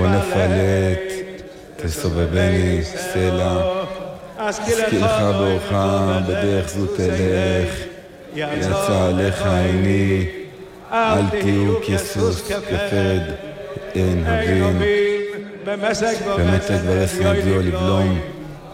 בוא נפלט, תסובבני סלע, אזכירך באורך, בדרך זו תלך, יצא עליך עיני, אל תהיו כסוס כפרד אין הבין, במתק ורס נביאו לבלום,